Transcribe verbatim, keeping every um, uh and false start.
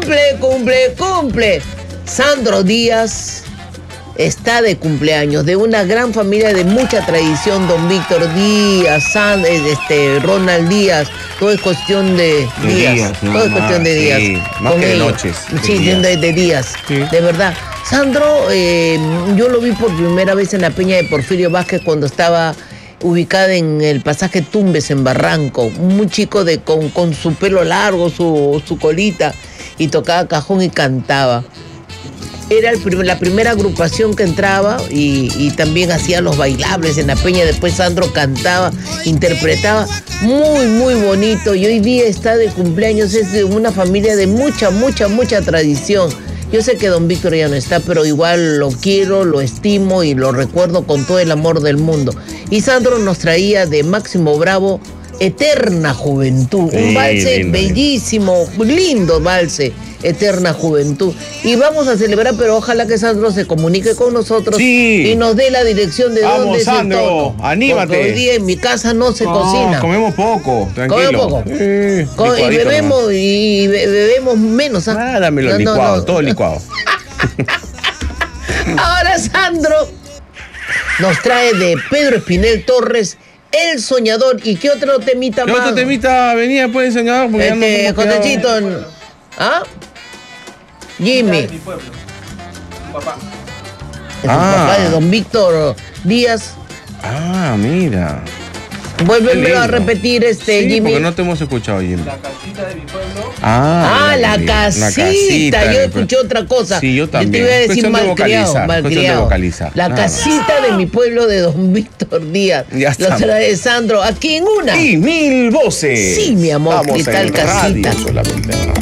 cumple, cumple, cumple. Sandro Díaz está de cumpleaños, de una gran familia de mucha tradición, don Víctor Díaz, San, este, Ronald Díaz, todo es cuestión de, de días, días, no, todo es cuestión de días. Sí, más que de noches. De sí, días. De, de días, sí. De verdad. Sandro, eh, yo lo vi por primera vez en la Peña de Porfirio Vázquez cuando estaba ubicada en el pasaje Tumbes, en Barranco, un chico de, con, con su pelo largo, su, su colita, y tocaba cajón y cantaba. Era el, la primera agrupación que entraba y, y también hacía los bailables en la Peña. Después Sandro cantaba, interpretaba, muy, muy bonito. Y hoy día está de cumpleaños, es de una familia de mucha, mucha, mucha tradición. Yo sé que don Víctor ya no está, pero igual lo quiero, lo estimo y lo recuerdo con todo el amor del mundo. Y Sandro nos traía de Máximo Bravo Eterna Juventud, sí, un valse lindo, bellísimo, lindo valse, Eterna Juventud. Y vamos a celebrar, pero ojalá que Sandro se comunique con nosotros, sí, y nos dé la dirección de vamos, dónde Sandro, es el tono. Anímate. Porque hoy día en mi casa no se no, cocina. Comemos poco, tranquilo. Comemos poco. Eh, Com y bebemos nomás. y bebemos menos. ¿Ah? Ah, dámelo no, licuado, no, no. todo licuado. Ahora Sandro nos trae de Pedro Espinel Torres, El Soñador. ¿Y qué otro temita ¿Qué más? otro temita venía después del Soñador? Porque este, ya no Cotechito. ¿Ah? Jimmy. Mi pueblo. Mi papá. Es ah. el papá de don Víctor Díaz. Ah, mira. Vuélvemelo a repetir, este, sí, Jimmy. Porque no te hemos escuchado, Jimmy. La casita de mi pueblo. Ah, ah la, casita. la casita. Yo escuché otra cosa. Sí, yo también. Yo te iba a decir malcriado, malcriado. La Nada casita más. de mi pueblo de don Víctor Díaz. Ya está. Lo trae Sandro aquí en una. Y mil voces. Sí, mi amor, Vamos cristal en casita. Radio solamente.